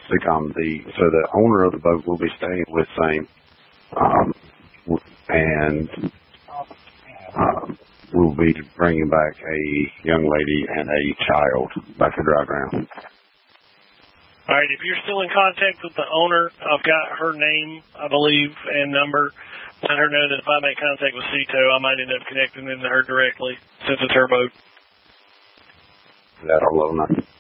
the owner of the boat will be staying with Same, and we'll be bringing back a young lady and a child back to dry ground. All right, if you're still in contact with the owner, I've got her name, I believe, and number. Let her know that if I make contact with Cito, I might end up connecting into her directly since it's her boat. That'll load enough.